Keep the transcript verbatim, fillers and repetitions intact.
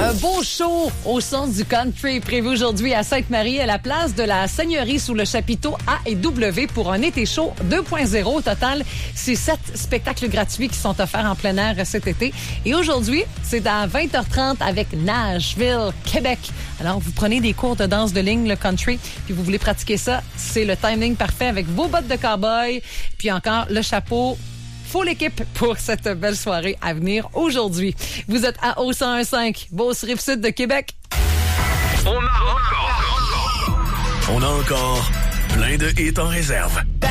Un beau show au son du country prévu aujourd'hui à Sainte-Marie, à la place de la Seigneurie sous le chapiteau A et W pour un été chaud deux point zéro. Au total, c'est sept spectacles gratuits qui sont offerts en plein air cet été. Et aujourd'hui, c'est à vingt heures trente avec Nashville, Québec. Alors, vous prenez des cours de danse de ligne, le country, puis vous voulez pratiquer ça, c'est le timing parfait avec vos bottes de cow-boy, puis encore le chapeau. Faut l'équipe pour cette belle soirée à venir aujourd'hui. Vous êtes à O cent un virgule cinq, Beauce Rive-Sud de Québec. On a encore, on a encore plein de hits en réserve.